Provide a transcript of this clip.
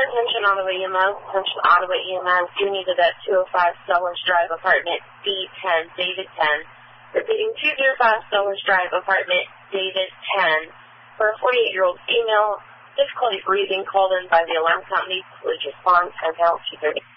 attention Ottawa EMS, attention Ottawa EMS, you needed at 205 Stellars Drive, apartment B10, David 10. Repeating 205 Stellars Drive, apartment David 10. For a 48-year-old female, difficulty breathing, called in by the alarm company. Police response, and help 230.